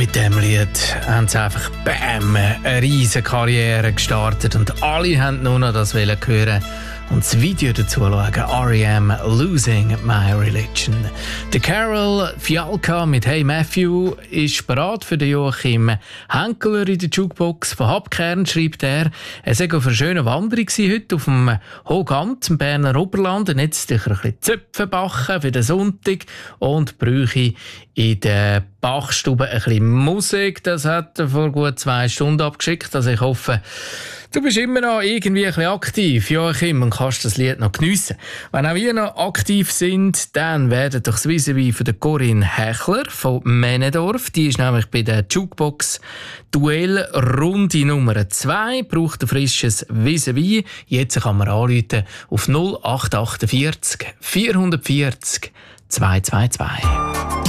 Mit diesem Lied haben sie einfach BAM, eine riesige Karriere gestartet und alle haben nur noch das hören und das Video dazu schauen. R.E.M. Losing My Religion. Der Carol Fialka mit Hey Matthew ist bereit für den Joachim Henkeler in der Jukebox. Von Habkern schreibt er sei auf einer schönen Wanderung heute auf dem Hogamt im Berner Oberland und jetzt sicher ein bisschen Zöpfe backen für den Sonntag und bräuche in der Bachstube ein bisschen Musik. Das hat er vor gut 2 Stunden abgeschickt. Also ich hoffe, du bist immer noch irgendwie ein bisschen aktiv, Joachim, und kannst das Lied noch geniessen. Wenn auch wir noch aktiv sind, dann werden doch das Vis-à-vis von der Corinne Hechler von Männendorf. Die ist nämlich bei der Jukebox Duell Runde Nummer 2. Braucht ein frisches Vis-à-vis. Jetzt kann man anrufen auf 0848 440 222.